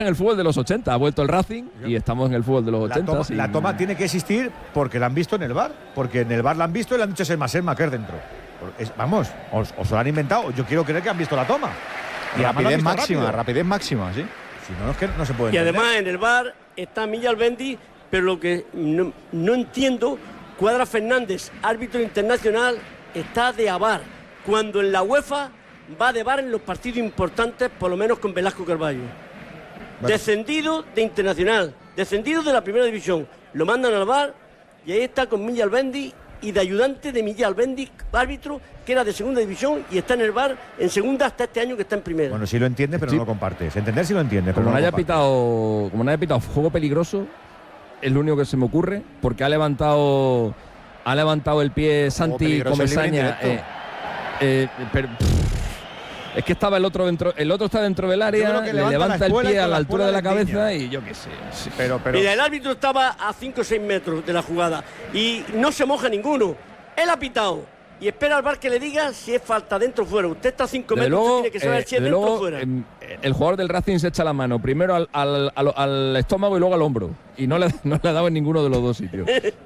en el fútbol de los 80, ha vuelto el Racing y estamos en el fútbol de los 80. La toma tiene que existir porque la han visto en el VAR, porque en el VAR la han visto y le han dicho Selma que es dentro. Vamos, os lo han inventado, yo quiero creer que han visto la toma. Y rapidez máxima, sí. Si no, es que no se puede Y entender. además en el VAR está Millalbendi, pero lo que no entiendo, Cuadra Fernández, árbitro internacional, está de avar, cuando en la UEFA va de VAR en los partidos importantes, por lo menos con Velasco Carballo. Bueno. Descendido de internacional, descendido de la primera división, lo mandan al VAR y ahí está con Millalbendi y de ayudante de Millalbendi, árbitro, que era de segunda división y está en el VAR en segunda hasta este año que está en primera. Bueno, sí lo entiendes, pero sí. No lo compartes. Entender si lo entiendes, pero como no haya pitado juego peligroso, es lo único que se me ocurre, porque ha levantado el pie Santi Comesaña. Es que estaba el otro está dentro del área, le levanta el pie a la altura de la cabeza y yo qué sé. Sí. Pero mira, el árbitro estaba a 5 o 6 metros de la jugada y no se moja ninguno. Él ha pitado y espera al VAR que le diga si es falta dentro o fuera. Usted está a 5 metros, usted tiene que saber si es dentro o fuera. El jugador del Racing se echa la mano primero al estómago y luego al hombro y no le ha dado en ninguno de los dos sitios.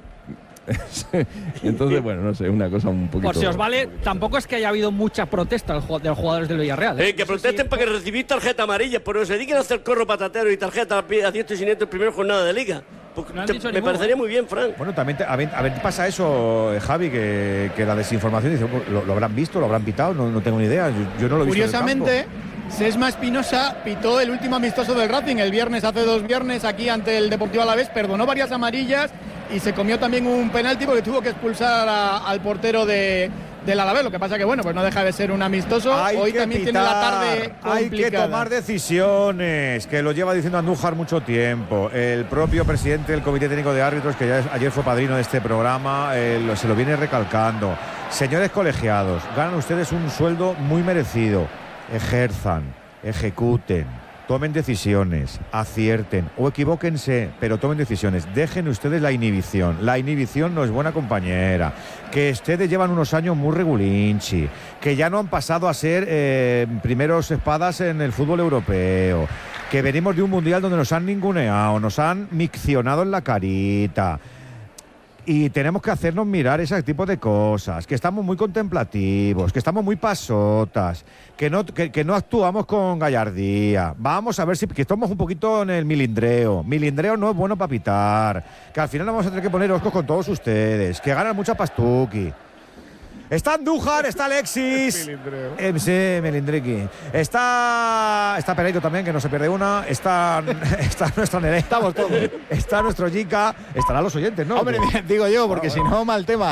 Entonces, bueno, no sé, una cosa un poquito. Por si os vale, tampoco es que haya habido mucha protesta de los jugadores del Villarreal. Que protesten para que recibís tarjeta amarilla, pero se dediquen a hacer corro patatero y tarjeta a diestro y siniestro en primera jornada de liga. No me parecería muy bien, Fran. Bueno, también a ver, pasa eso, Javi, que la desinformación dice, lo habrán visto, lo habrán pitado, no tengo ni idea. Yo no lo he visto. Curiosamente, Sesma Espinosa pitó el último amistoso del Racing el viernes, hace 2 viernes, aquí ante el Deportivo Alavés, perdonó varias amarillas y se comió también un penalti porque tuvo que expulsar al portero del Alavés. Lo que pasa que, bueno, pues no deja de ser un amistoso. Hoy también tiene la tarde complicada. Hay que tomar decisiones, que lo lleva diciendo Andújar mucho tiempo. El propio presidente del Comité Técnico de Árbitros, que ayer fue padrino de este programa, se lo viene recalcando. Señores colegiados, ganan ustedes un sueldo muy merecido. Ejerzan, ejecuten, tomen decisiones, acierten o equivóquense, pero tomen decisiones. Dejen ustedes la inhibición. La inhibición no es buena compañera. Que ustedes llevan unos años muy regulinchi, que ya no han pasado a ser primeros espadas en el fútbol europeo, que venimos de un mundial donde nos han ninguneado, nos han miccionado en la carita. Y tenemos que hacernos mirar ese tipo de cosas, que estamos muy contemplativos, que estamos muy pasotas, que no actuamos con gallardía. Vamos a ver que estamos un poquito en el milindreo. Milindreo no es bueno para pitar, que al final vamos a tener que poner oscos con todos ustedes, que ganan mucha pastuqui. Está Andújar, está Alexis. Sí, Melindreki. Está Pereiro también, que no se pierde una. Está nuestra Nerea. Estamos todos. Está nuestro Jica. Estarán los oyentes, ¿no? Hombre, digo yo, porque si no, mal tema.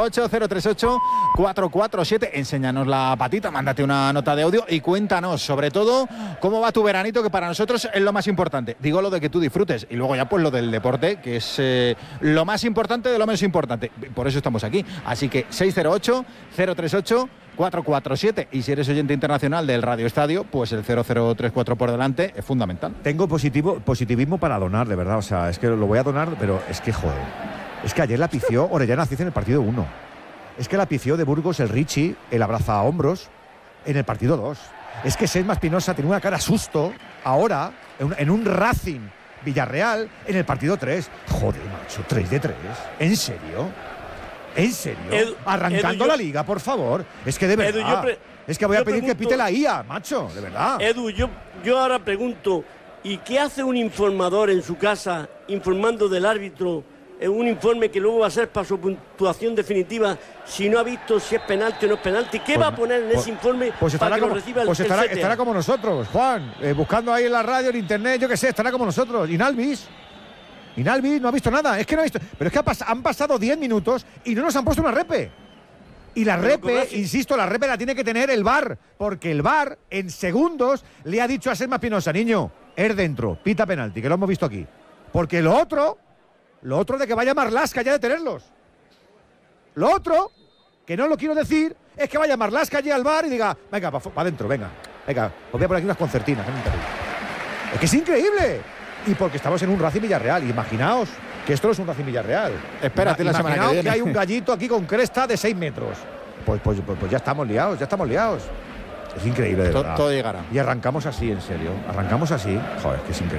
608-038-447. Enséñanos la patita, mándate una nota de audio y cuéntanos, sobre todo, cómo va tu veranito, que para nosotros es lo más importante. Digo lo de que tú disfrutes y luego ya pues lo del deporte, que es lo más importante de lo menos importante. Por eso estamos aquí. Así que 608-038-447. Y si eres oyente internacional del Radio Estadio, pues el 0034 por delante es fundamental. Tengo positivismo para donar, de verdad. O sea, es que lo voy a donar, pero es que, joder. Es que ayer la pifió Orellana Cid en el partido 1. Es que la pifió de Burgos el Richie, el abraza a hombros, en el partido 2. Es que Sesma Espinosa tiene una cara susto ahora, en un Racing Villarreal, en el partido 3. Joder, macho, 3 de 3. ¿En serio? ¿En serio? Arrancando la liga, por favor. Es que de verdad. Es que voy a pedir que pite la IA, macho, de verdad. Edu, yo ahora pregunto, ¿y qué hace un informador en su casa informando del árbitro en un informe que luego va a ser para su puntuación definitiva si no ha visto si es penalti o no es penalti? ¿Qué va a poner en ese informe para que lo reciba el CTA? Estará como nosotros, Juan, buscando ahí en la radio, en internet, yo qué sé, estará como nosotros. Inalvis no ha visto nada, es que no ha visto. Pero es que han pasado 10 minutos y no nos han puesto una repe. Y la repe, insisto, la repe la tiene que tener el VAR, porque el VAR en segundos le ha dicho a Sesma Espinosa, niño, es dentro, pita penalti, que lo hemos visto aquí. Porque lo otro de que vaya Marlaska ya de tenerlos. Lo otro, que no lo quiero decir, es que vaya Marlaska allí al VAR y diga, venga, para adentro, venga, os voy a poner aquí unas concertinas. Es que es increíble. Y porque estamos en un Racing Villarreal. Imaginaos que esto no es un Racing Villarreal. Espérate la semana que viene. Que hay un gallito aquí con cresta de 6 metros. Pues ya estamos liados, Es increíble, de verdad. Todo llegará. Y arrancamos así, en serio. Arrancamos así. Joder, es que es increíble.